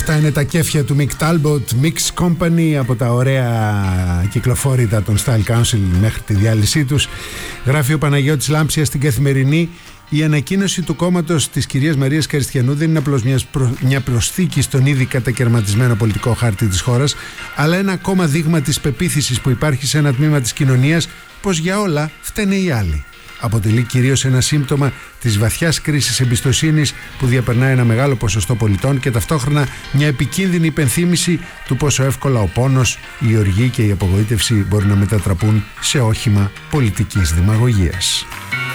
Αυτά είναι τα κέφια του Mick Talbot, Mix Company, από τα ωραία κυκλοφόρητα των Style Council μέχρι τη διάλυσή τους. Γράφει ο Παναγιώτης Λάμψιας στην Καθημερινή: η ανακοίνωση του κόμματος της κυρίας Μαρίας Καριστιανού δεν είναι απλώς μια προσθήκη στον ήδη κατακαιρματισμένο πολιτικό χάρτη της χώρας, αλλά ένα ακόμα δείγμα της πεποίθησης που υπάρχει σε ένα τμήμα της κοινωνίας πως για όλα φταίνε οι άλλοι. Αποτελεί κυρίως ένα σύμπτωμα της βαθιάς κρίσης εμπιστοσύνης που διαπερνάει ένα μεγάλο ποσοστό πολιτών και ταυτόχρονα μια επικίνδυνη υπενθύμηση του πόσο εύκολα ο πόνος, η οργή και η απογοήτευση μπορούν να μετατραπούν σε όχημα πολιτικής δημαγωγίας.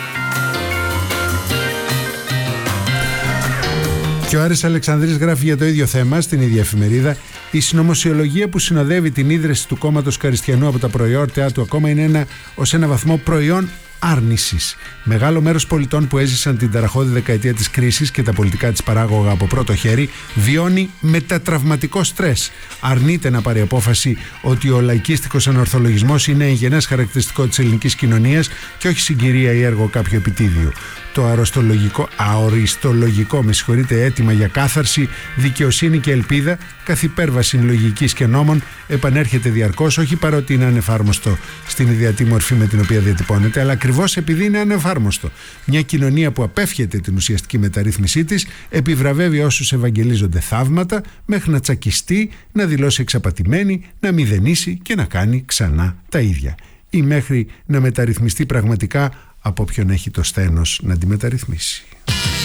Και ο Άρης Αλεξανδρής γράφει για το ίδιο θέμα στην ίδια εφημερίδα: η συνωμοσιολογία που συνοδεύει την ίδρυση του κόμματος Καριστιανού από τα προϊόντεά του ακόμα είναι ως ένα βαθμό προϊόν άρνησης. Μεγάλο μέρος πολιτών που έζησαν την ταραχώδη δεκαετία της κρίσης και τα πολιτικά της παράγωγα από πρώτο χέρι βιώνει μετατραυματικό στρες. Αρνείται να πάρει απόφαση ότι ο λαϊκίστικος ανορθολογισμός είναι εγγενές χαρακτηριστικό της ελληνικής κοινωνίας και όχι συγκυρία ή έργο κάποιου επιτίδιου. Το αοριστολογικό αίτημα για κάθαρση, δικαιοσύνη και ελπίδα, καθ' υπέρβαση λογικής και νόμων, επανέρχεται διαρκώς, όχι παρότι είναι ανεφάρμοστο στην ιδιαίτη μορφή με την οποία διατυπώνεται, αλλά ακριβώς επειδή είναι ανεφάρμοστο. Μια κοινωνία που απέφχεται την ουσιαστική μεταρρύθμισή της επιβραβεύει όσους ευαγγελίζονται θαύματα, μέχρι να τσακιστεί, να δηλώσει εξαπατημένη, να μηδενίσει και να κάνει ξανά τα ίδια. Ή μέχρι να μεταρρυθμιστεί πραγματικά από όποιον έχει το σθένος να τη μεταρρυθμίσει.